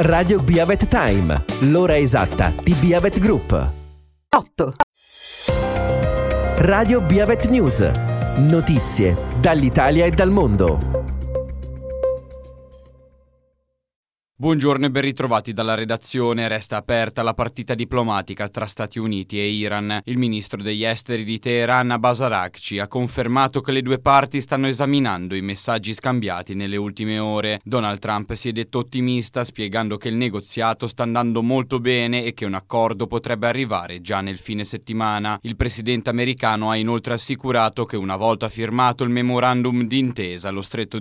Radio Biavet Time, l'ora esatta di Biavet Group. 8. Radio Biavet News, notizie dall'Italia e dal mondo. Buongiorno e ben ritrovati dalla redazione. Resta aperta la partita diplomatica tra Stati Uniti e Iran. Il ministro degli esteri di Teheran, Abbas Araghchi, ha confermato che le due parti stanno esaminando i messaggi scambiati nelle ultime ore. Donald Trump si è detto ottimista, spiegando che il negoziato sta andando molto bene e che un accordo potrebbe arrivare già nel fine settimana. Il presidente americano ha inoltre assicurato che una volta firmato il memorandum d'intesa, lo stretto